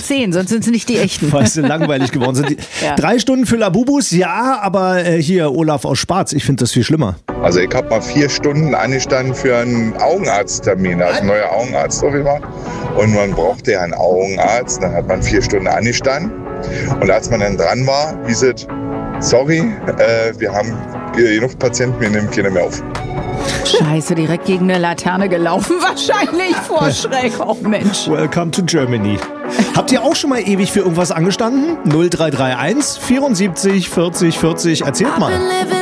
10, sonst sind es nicht die echten. Weil sie langweilig geworden sind. Ja. 3 Stunden für Labubus, ja, aber hier Olaf aus Spaz, ich finde das viel schlimmer. Also ich habe mal 4 Stunden angestanden für einen Augenarzttermin, also ein neuer Augenarzt auf immer. Und man brauchte ja einen Augenarzt, dann hat man 4 Stunden angestanden. Und als man dann dran war, hieß es, sorry, wir haben genug Patienten, wir nehmen keiner mehr auf. Scheiße, direkt gegen eine Laterne gelaufen, wahrscheinlich vor Schreck. Oh Mensch. Welcome to Germany. Habt ihr auch schon mal ewig für irgendwas angestanden? 0331 74 40 40, erzählt mal.